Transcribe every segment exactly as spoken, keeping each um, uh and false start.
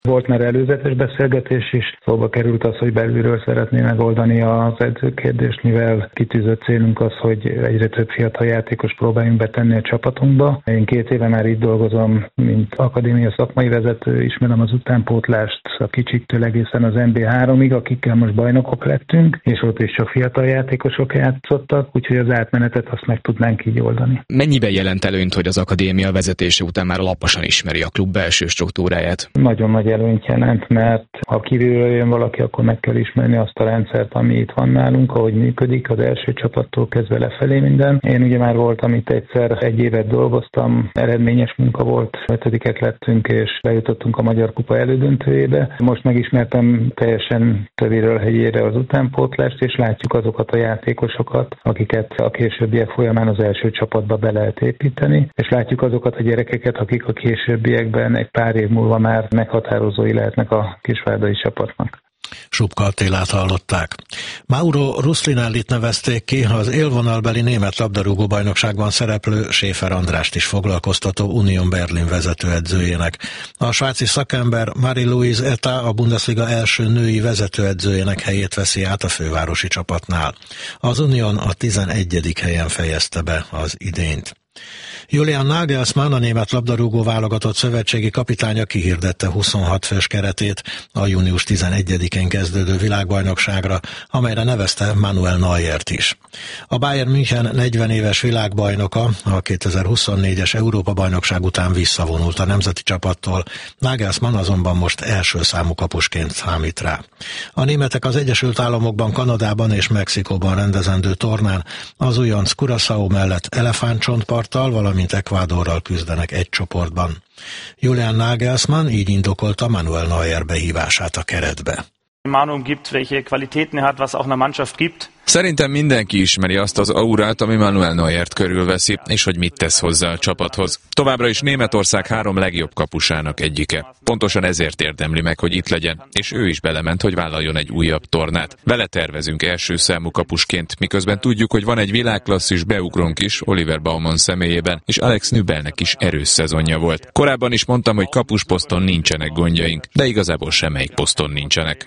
Volt már előzetes beszélgetés is, szóba került az, hogy belülről szeretné megoldani az edzőkérdést, mivel kitűzött célunk az, hogy egyre több fiatal játékos próbáljunk betenni a csapatunkba. Én két éve már itt dolgozom, mint akadémia szakmai vezető, ismerem az utánpótlást a kicsiktől egészen az en bé háromig, akikkel most bajnokok lettünk, és ott is csak fiatal játékosok játszottak, úgyhogy az átmenetet azt meg tudnánk így oldani. Mennyiben jelent előnyt, hogy az akadémia vezetése után már alaposan ismeri a klub belső struktúráját? Nagyon nagy előnyt jelent, mert ha kívülről jön valaki, akkor meg kell ismerni azt a rendszert, ami itt van nálunk, ahogy működik, az első csapattól kezdve lefelé minden. Én ugye már voltam itt egyszer, egy évet dolgoztam, eredményes munka volt, ötödikek lettünk, és bejutottunk a Magyar Kupa elődöntőjébe. Most megismertem teljesen tövéről helyére az utánpótlást, és látjuk azokat a játékosokat, akiket a későbbiek folyamán az első csapatba be lehet építeni, és látjuk azokat a gyerekeket, akik a későbbiekben egy pár év múlva már meghatározói lehetnek a kisvárdai csapatnak. Subka Attilát hallották. Mauro Ruslinellit nevezték ki, az élvonalbeli német labdarúgó bajnokságban szereplő Schäfer Andrást is foglalkoztató Union Berlin vezetőedzőjének. A svájci szakember Marie-Louise Eta a Bundesliga első női vezetőedzőjének helyét veszi át a fővárosi csapatnál. Az Union a tizenegyedik helyen fejezte be az idényt. Julian Nagelsmann, a német labdarúgó válogatott szövetségi kapitánya kihirdette huszonhat fős keretét a június tizenegyedikén kezdődő világbajnokságra, amelyre nevezte Manuel Neuert is. A Bayern München negyven éves világbajnoka a kétezer-huszonnégyes Európa-bajnokság után visszavonult a nemzeti csapattól, Nagelsmann azonban most első számú kapusként számít rá. A németek az Egyesült Államokban, Kanadában és Mexikóban rendezendő tornán az újonc Curaçao mellett elefántcsontparttal, valamint Ecuadorral küzdenek egy csoportban. Julian Nagelsmann így indokolta Manuel Neuer behívását a keretbe. Manu gibt, welche Qualitäten er hat, was auch einer Mannschaft gibt. Szerintem mindenki ismeri azt az aurát, ami Manuel Neuert körülveszi, és hogy mit tesz hozzá a csapathoz. Továbbra is Németország három legjobb kapusának egyike. Pontosan ezért érdemli meg, hogy itt legyen, és ő is belement, hogy vállaljon egy újabb tornát. Vele tervezünk első számú kapusként, miközben tudjuk, hogy van egy világklasszis beugrónk is, Oliver Baumann személyében, és Alex Nübelnek is erős szezonja volt. Korábban is mondtam, hogy kapusposzton nincsenek gondjaink, de igazából semmelyik poszton nincsenek.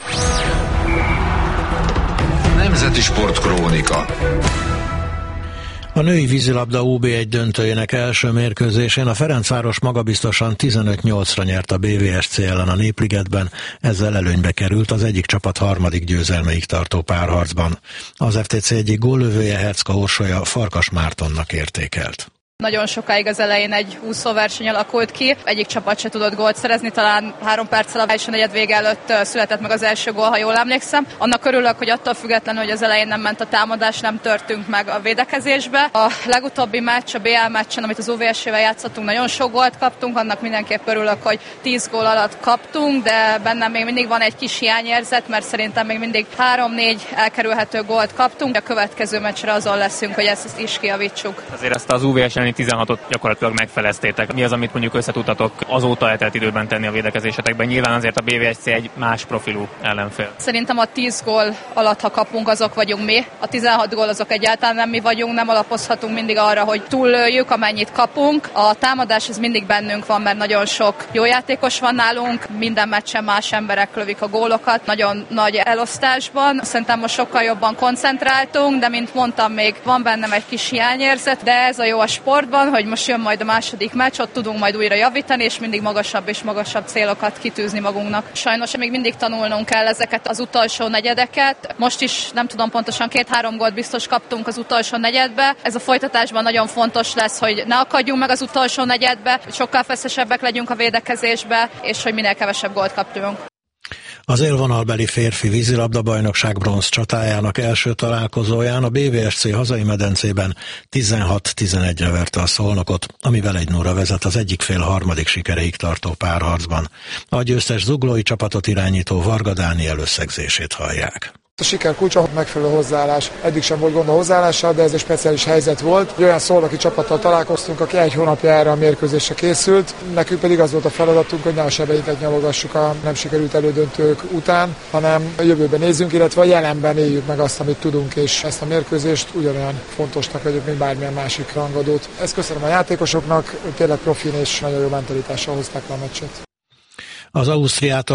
Nemzeti Sportkrónika. A női vízilabda u bé egy döntőjének első mérkőzésén a Ferencváros magabiztosan tizenöt nyolcra nyert a bé vé es cé ellen a Népligetben, ezzel előnybe került az egyik csapat harmadik győzelmeig tartó párharcban. Az ef té cé egyik góllövője Hercka Orsolya Farkas Mártonnak értékelt. Nagyon sokáig az elején egy úszóverseny alakult ki, egyik csapat se tudott gólt szerezni, talán három perccel a első negyed vége előtt született meg az első gól, ha jól emlékszem. Annak örülök, hogy attól függetlenül, hogy az elején nem ment a támadás, nem törtünk meg a védekezésbe. A legutóbbi meccs, a bé el meccsen, amit az u vé es-ével játszottunk, nagyon sok gólt kaptunk, annak mindenképp örülök, hogy tíz gól alatt kaptunk, de bennem még mindig van egy kis hiányérzet, mert szerintem még mindig három-négy elkerülhető gólt kaptunk. A következő meccsre azon leszünk, hogy ezt is kijavítsuk. Azért ezt az u vé es tizenhatot gyakorlatilag megfeleztétek. Mi az, amit mondjuk összetudtatok azóta eltelt időben tenni a védekezésetekben? Nyilván azért a bé vé es cé egy más profilú ellenfél. Szerintem a tíz gól alatt, ha kapunk, azok vagyunk mi. A tizenhat gól azok egyáltalán nem mi vagyunk, nem alapozhatunk mindig arra, hogy túllőjük, amennyit kapunk. A támadás ez mindig bennünk van, mert nagyon sok jó játékos van nálunk, minden meccsen más emberek lövik a gólokat, nagyon nagy elosztásban. Szerintem most sokkal jobban koncentráltunk, de mint mondtam, még van bennem egy kis hiányérzet, de ez a jó a sport, hogy most jön majd a második meccs, ott tudunk majd újra javítani, és mindig magasabb és magasabb célokat kitűzni magunknak. Sajnos még mindig tanulnunk kell ezeket az utolsó negyedeket. Most is nem tudom pontosan, két-három gólt biztos kaptunk az utolsó negyedbe. Ez a folytatásban nagyon fontos lesz, hogy ne akadjunk meg az utolsó negyedbe, hogy sokkal feszesebbek legyünk a védekezésbe, és hogy minél kevesebb gólt kaptunk. Az élvonalbeli férfi vízilabda-bajnokság bronz csatájának első találkozóján a bé vé es cé hazai medencében tizenhat tizenegyre verte a Szolnokot, amivel egy nulla vezet az egyik fél harmadik sikereig tartó párharcban. A győztes zuglói csapatot irányító Varga Dániel összegzését hallják. A siker kulcsa megfelelő hozzáállás. Eddig sem volt gond a hozzáállással, de ez egy speciális helyzet volt. Egy olyan szolnoki csapattal találkoztunk, aki egy hónapja erre a mérkőzésre készült. Nekünk pedig az volt a feladatunk, hogy ne a sebeinket nyalogassuk a nem sikerült elődöntők után, hanem a jövőben nézzünk, illetve a jelenben éljük meg azt, amit tudunk, és ezt a mérkőzést ugyanolyan fontosnak vagyok, mint bármilyen másik rangadót. Ezt köszönöm a játékosoknak, tényleg profin és nagyon jó mentalitással hozták le a meccset. Az Ausztriától